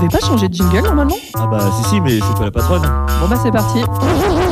pouvez pas changer de jingle normalement? Ah bah si, mais c'est pas la patronne. Bon bah c'est parti.